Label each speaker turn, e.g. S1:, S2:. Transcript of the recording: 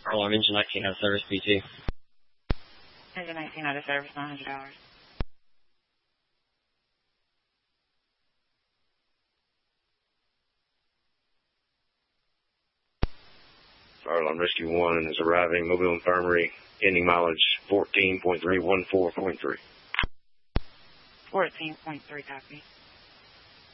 S1: Fire alarm, engine 19 out of service, PT.
S2: Engine 19 out of service, $900.
S3: Fire alarm rescue 1 is arriving, Mobile Infirmary, ending mileage 14.314.3.
S2: 14.3, copy.